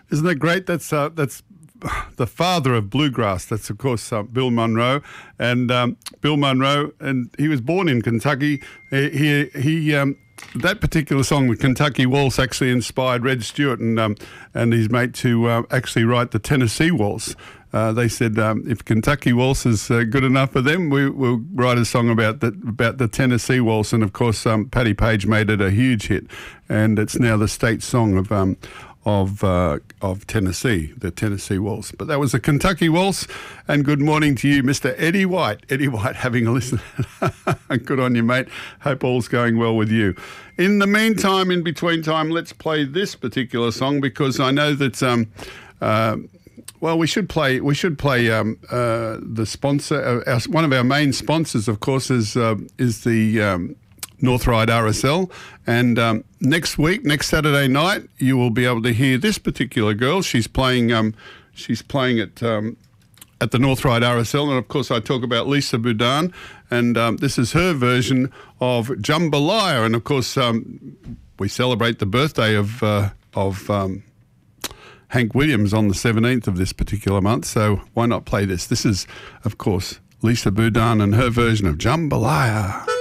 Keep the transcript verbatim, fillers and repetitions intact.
Isn't that great? That's uh, that's the father of bluegrass. That's, of course, uh, Bill Monroe. And um, Bill Monroe, and he was born in Kentucky. He, he, he um, that particular song, the Kentucky Waltz, actually inspired Red Stewart and um, and his mate to uh, actually write the Tennessee Waltz. Uh, they said um, if Kentucky Waltz is uh, good enough for them, we, we'll write a song about the, about the Tennessee Waltz. And, of course, um, Patti Page made it a huge hit. And it's now the state song of um, of uh, of Tennessee, the Tennessee Waltz. But that was the Kentucky Waltz. And good morning to you, Mister Eddie White. Eddie White having a listen. Good on you, mate. Hope all's going well with you. In the meantime, in between time, let's play this particular song because I know that... Um, uh, Well, we should play. We should play um, uh, the sponsor. Uh, our, one of our main sponsors, of course, is uh, is the um, North Ryde R S L. And um, next week, next Saturday night, you will be able to hear this particular girl. She's playing. Um, she's playing at um, at the North Ryde R S L, and of course, I talk about Lisa Boudin, and um, this is her version of Jambalaya. And of course, um, we celebrate the birthday of uh, of. Um, Hank Williams on the seventeenth of this particular month, so why not play this? This is, of course, Lisa Boudin and her version of Jambalaya.